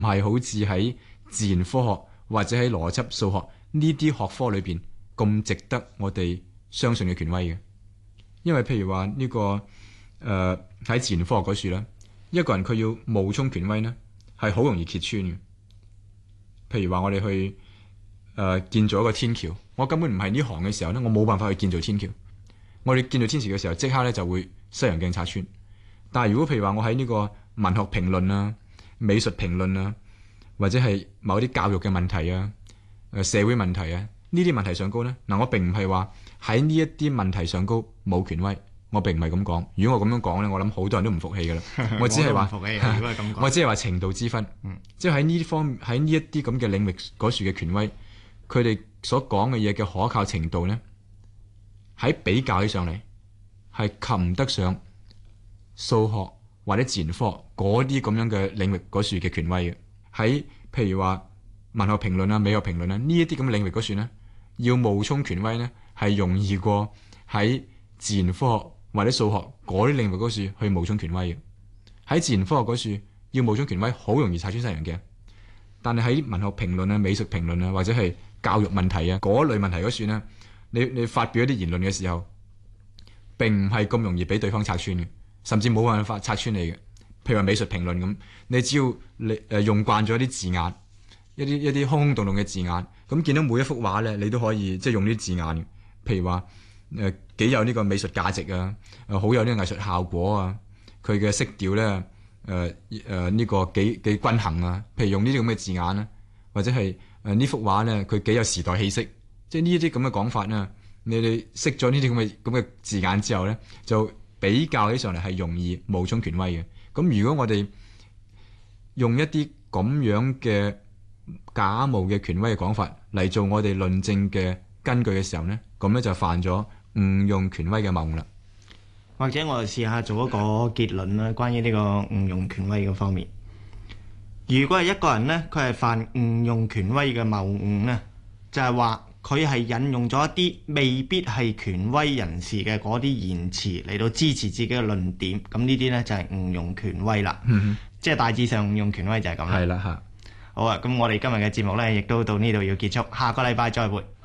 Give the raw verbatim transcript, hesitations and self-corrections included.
唔係好似喺自然科學或者喺邏輯數學呢啲學科裏邊咁值得我哋相信嘅權威嘅。因為譬如話呢、這個誒喺、呃、自然科學嗰處咧，一個人佢要冒充權威咧，係好容易揭穿嘅。譬如話我哋去誒、呃、建造一個天橋，我根本唔係呢行嘅時候咧，我冇辦法去建造天橋。我哋建造天橋嘅時候，即刻咧就會西洋鏡拆穿。但係如果譬如話我喺呢個文學評論啊、美術評論啊，或者係某啲教育嘅問題啊、誒社會問題啊，呢啲問題上高咧，嗱我並唔係話喺呢一啲問題上高冇權威，我並唔係咁講。如果我咁樣講咧，我諗好多人都唔服氣噶啦。我只係話，我只係話程度之分，嗯、即係喺呢啲方喺呢一啲咁嘅領域嗰處嘅權威，佢哋所講嘅嘢嘅可靠程度咧，喺比較起上嚟係及唔得上數學或者自然科學嗰啲咁樣嘅領域嗰處嘅權威嘅。喺譬如話文學評論啊、美學評論啊呢一啲咁嘅領域嗰處咧，要冒充權威咧係容易過喺自然科學或者數學嗰啲領域嗰處去冒充權威嘅。喺自然科學嗰處要冒充權威，好容易拆穿西洋鏡。但係喺文學評論啊、美術評論啊，或者係教育問題啊嗰類問題嗰處咧，你你發表一啲言論嘅時候，並唔係咁容易俾對方拆穿嘅，甚至冇辦法拆穿你嘅。譬如話美術評論咁，你只要你誒、呃、用慣咗一啲字眼，一啲一啲空空洞洞嘅字眼，咁見到每一幅畫咧，你都可以即係用呢啲字眼嘅。譬如話誒幾有呢個美術價值啊，誒、呃、好有呢個藝術效果啊，佢嘅色調咧誒誒呢個幾幾均衡啊。譬如用呢啲咁嘅字眼啦，或者係誒呢幅畫咧，佢幾有時代氣息。即係呢一啲咁嘅講法咧，你哋識咗呢啲咁嘅咁嘅字眼之後咧，就比較起上嚟係容易冒充權威嘅。咁如果我哋用一啲咁樣嘅假冒嘅權威嘅講法嚟做我哋論證嘅根據嘅時候咧，咁咧就犯咗誤用權威嘅謬誤啦。 或者我哋試下做一個結論啦，關於呢個誤用權威嘅方面。如果係一個人咧，佢係犯誤用權威嘅謬誤咧，就係話佢係引用咗一啲未必係權威人士嘅嗰啲言辭嚟到支持自己嘅論點，咁呢啲呢就係誤用權威啦。嗯、哼即係大致上誤用權威就係咁啦。 係啦，嚇。 好啊，咁我哋今日嘅節目呢亦都到呢度要結束，下個禮拜再會。